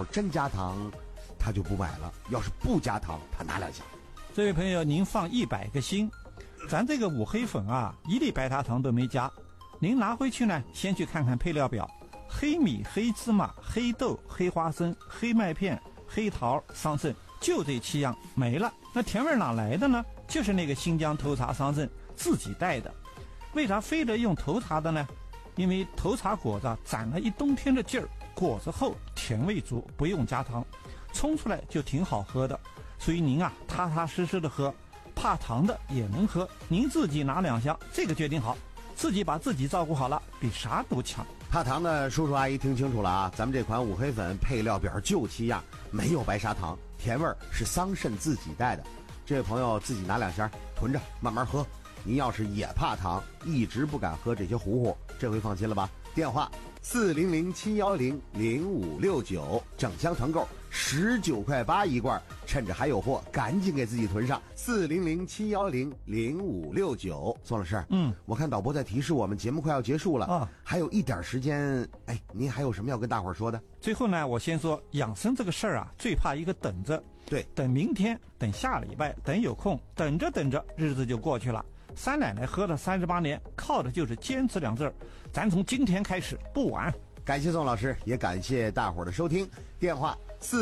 是真加糖，他就不买了；要是不加糖，他拿2箱。 这位朋友，您放100个心，咱这个五黑粉啊，1粒白砂糖都没加。您拿回去呢，先去看看配料表，黑米、黑芝麻、黑豆、黑花生、黑麦片、黑桃、桑葚，就这7样没了。那甜味哪来的呢？就是那个新疆头茶桑葚自己带的。为啥非得用头茶的呢？因为头茶果子攒了一冬天的劲儿，果子厚，甜味足，不用加糖，冲出来就挺好喝的。所以您啊，踏踏实实的喝，怕糖的也能喝。您自己拿2箱，这个决定好，自己把自己照顾好了，比啥都强。 怕糖的叔叔阿姨听清楚了啊，咱们这款五黑粉配料表就7样，没有白砂糖，甜味是桑葚自己带的。这位朋友自己拿2箱囤着慢慢喝。您要是也怕糖，一直不敢喝这些糊糊，这回放心了吧？电话400-710-0569，整箱团购19.8块1罐，趁着还有货，赶紧给自己囤上。400-710-0569。宋老师，我看导播在提示我们节目快要结束了啊，还有一点时间，哎，您还有什么要跟大伙儿说的？ 最后呢，我先说养生这个事儿啊，最怕一个等着。 对， 等明天，等下礼拜，等有空，等着等着，日子就过去了。三奶奶喝了38年，靠的就是坚持2字儿。咱从今天开始，不晚。 感谢宋老师，也感谢大伙儿的收听。电话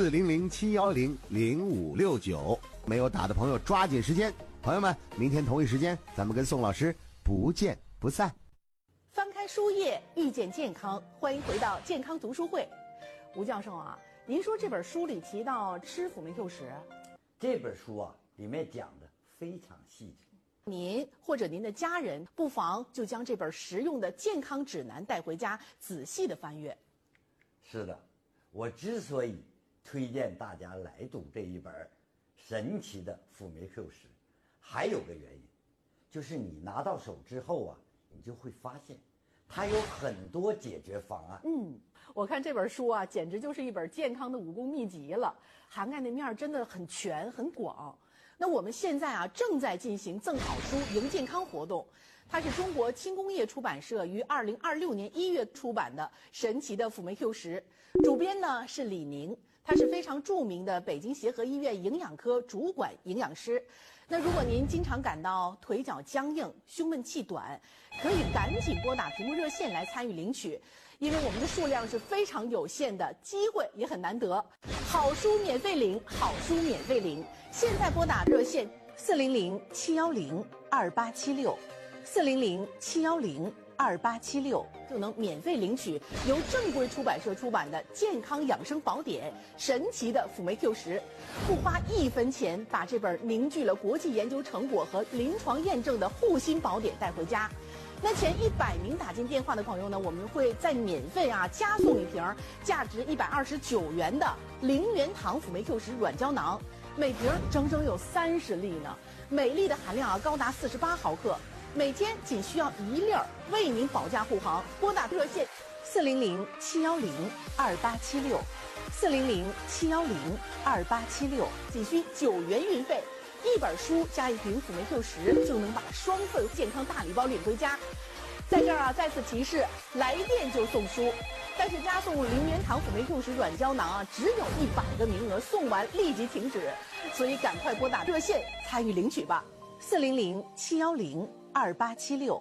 400-710-0569，没有打的朋友抓紧时间。朋友们，明天同一时间，咱们跟宋老师不见不散。 翻开书页，遇见健康，欢迎回到健康读书会。吴教授啊，您说这本书里提到吃辅酶 Q 十， 这本书啊里面讲的非常细致。 您或者您的家人不妨就将这本实用的健康指南带回家，仔细的翻阅。 是的，我之所以推荐大家来读这一本神奇的辅酶 Q 十，还有个原因，就是你拿到手之后啊，你就会发现它有很多解决方案。 我看这本书啊，简直就是一本健康的武功秘籍了，涵盖的面真的很全很广。那我们现在啊正在进行赠好书赢健康活动，它是中国轻工业出版社于2026年1月出版的《神奇的辅酶 Q 十》，主编呢是李宁，他是非常著名的北京协和医院营养科主管营养师。那如果您经常感到腿脚僵硬、胸闷气短，可以赶紧拨打屏幕热线来参与领取，因为我们的数量是非常有限的，机会也很难得。好书免费领，好书免费领！现在拨打热线400-710-2876，400-710-2876，就能免费领取由正规出版社出版的健康养生宝典《神奇的辅酶 Q 十》，不花1分钱，把这本凝聚了国际研究成果和临床验证的护心宝典带回家。那前100名打进电话的朋友呢，我们会再免费加送一瓶价值129元的0元糖辅酶 Q 十软胶囊，每瓶整整有30粒呢，每粒的含量高达48毫克，每天仅需要1粒，为您保驾护航。拨打热线400-710-2876，400-710-2876，仅需9元运费。一本书加一瓶辅酶 Q 十，就能把双份健康大礼包领回家。在这儿再次提示，来电就送书，但是加送0元糖辅酶 Q 十软胶囊只有100个名额，送完立即停止，所以赶快拨打热线参与领取吧。400-710-2876。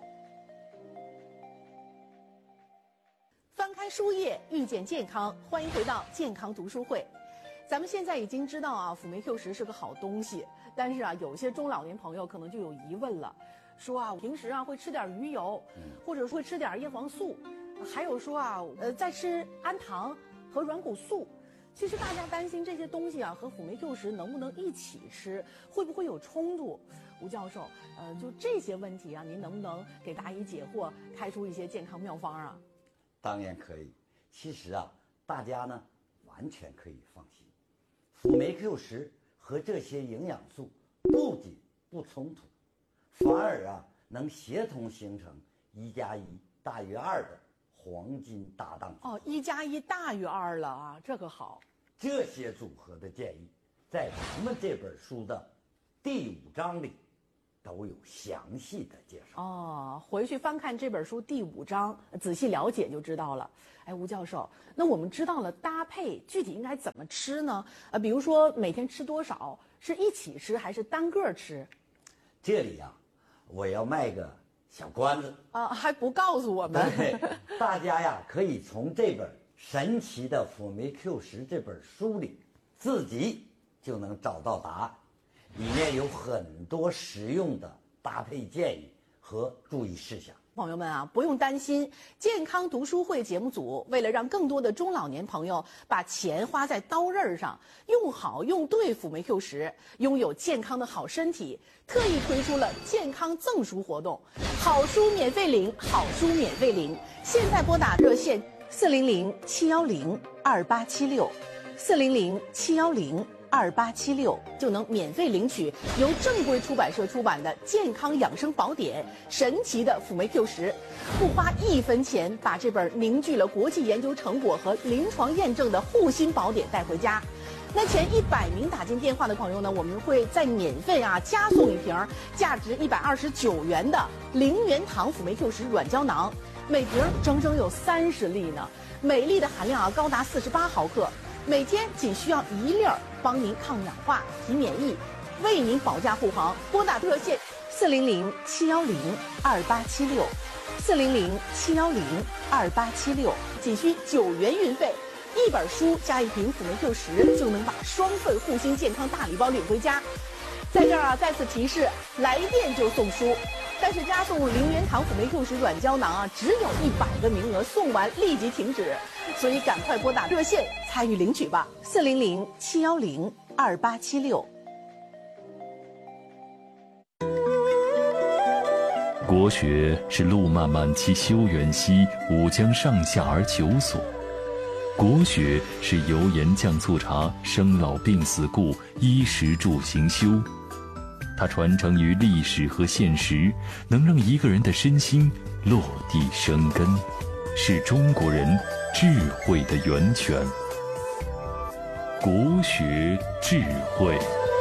翻开书页，遇见健康，欢迎回到健康读书会。咱们现在已经知道辅酶 Q 十是个好东西，但是有些中老年朋友可能就有疑问了，说平时会吃点鱼油，或者会吃点叶黄素，还有说再吃氨糖和软骨素。其实大家担心这些东西和辅酶 Q 十能不能一起吃，会不会有冲突？吴教授，就这些问题您能不能给答疑解惑，开出一些健康妙方啊？ 当然可以。其实大家呢完全可以放心。辅酶 Q 十和这些营养素不仅不冲突，反而能协同形成1+1大于2的黄金搭档组合。 1+1大于2了这个好。 这些组合的建议在咱们这本书的第5章里都有详细的介绍。 哦，回去翻看这本书第5章，仔细了解就知道了。哎，吴教授，那我们知道了搭配，具体应该怎么吃呢？比如说每天吃多少，是一起吃还是单个吃？ 这里啊，我要卖个小关子啊，还不告诉我们？ 对，大家呀可以从这本神奇的辅酶 Q10这本书里，自己就能找到答案。里面有很多实用的搭配建议和注意事项。 朋友们啊，不用担心，健康读书会节目组为了让更多的中老年朋友把钱花在刀刃上，用好用对辅酶 Q10，拥有健康的好身体，特意推出了健康赠书活动，好书免费领，好书免费领。现在拨打热线400-710-2876，400-710-2876。就能免费领取由正规出版社出版的《健康养生宝典》神奇的辅酶 Q10，不花1分钱，把这本凝聚了国际研究成果和临床验证的护心宝典带回家。那前100名打进电话的朋友呢，我们会再免费加送一瓶价值129元的0元糖辅酶 Q10软胶囊，每瓶整整有30粒呢，每粒的含量高达48毫克。每天仅需要1粒，帮您抗氧化、提免疫，为您保驾护航。拨打热线400-710-2876，400-710-2876，仅需9元运费。1本书加1瓶辅酶 Q10，就能把双份护心健康大礼包领回家。在这儿再次提示，来电就送书。但是加送0元糖辅酶 Q10软胶囊只有100个名额，送完立即停止，所以赶快拨打热线参与领取吧，400-710-2876。 国学是路漫漫其修远兮，吾将上下而求索。国学是油盐酱醋茶、生老病死故、衣食住行修。它传承于历史和现实，能让一个人的身心落地生根，是中国人智慧的源泉。国学智慧。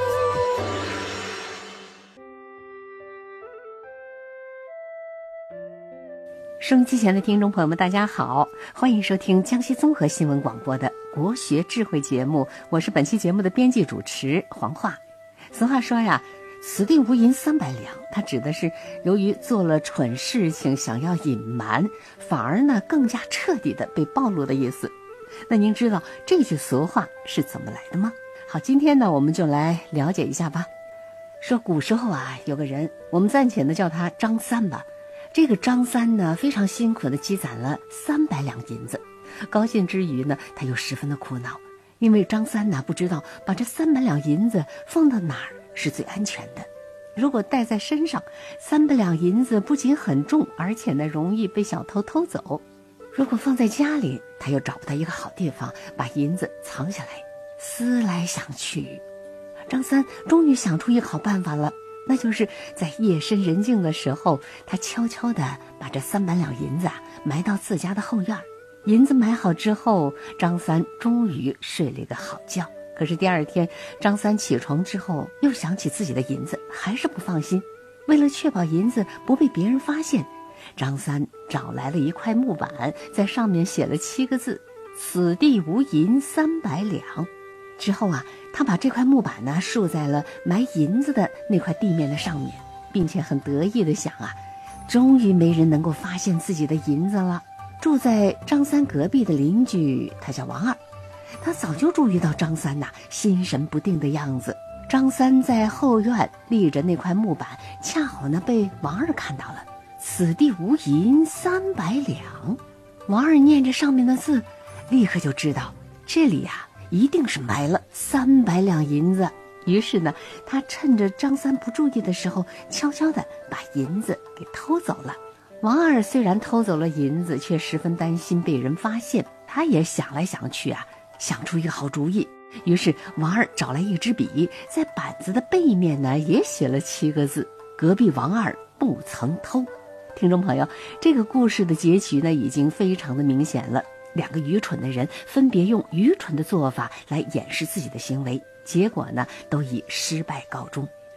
收音机前的听众朋友们，大家好，欢迎收听江西综合新闻广播的国学智慧节目，我是本期节目的编辑主持黄化。俗话说呀，此地无银300两，它指的是由于做了蠢事情想要隐瞒，反而呢更加彻底的被暴露的意思。那您知道这句俗话是怎么来的吗？好，今天呢我们就来了解一下吧。说古时候有个人，我们暂且呢叫他张三吧。这个张三呢非常辛苦的积攒了300两银子，高兴之余呢他又十分的苦恼，因为张三呢不知道把这300两银子放到哪儿是最安全的。如果带在身上，300两银子不仅很重，而且呢容易被小偷偷走。如果放在家里，他又找不到一个好地方把银子藏下来。思来想去，张三终于想出一个好办法了，那就是在夜深人静的时候，他悄悄地把这300两银子埋到自家的后院。银子埋好之后，张三终于睡了一个好觉。可是第二天，张三起床之后又想起自己的银子，还是不放心。为了确保银子不被别人发现，张三找来了一块木板，在上面写了7个字：此地无银300两。之后他把这块木板呢竖在了埋银子的那块地面的上面，并且很得意地想终于没人能够发现自己的银子了。住在张三隔壁的邻居，他叫王二，他早就注意到张三心神不定的样子。张三在后院立着那块木板，恰好呢被王二看到了。此地无银300两。王二念着上面的字，立刻就知道这里一定是埋了300两银子。于是呢，他趁着张三不注意的时候，悄悄地把银子给偷走了。王二虽然偷走了银子，却十分担心被人发现。他也想来想去想出一个好主意。于是王二找来一支笔，在板子的背面呢也写了7个字：隔壁王二不曾偷。听众朋友，这个故事的结局呢已经非常的明显了。2个愚蠢的人分别用愚蠢的做法来掩饰自己的行为，结果呢都以失败告终。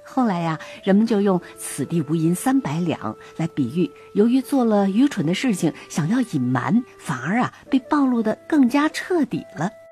后来呀，人们就用此地无银300两来比喻，由于做了愚蠢的事情，想要隐瞒，反而被暴露得更加彻底了。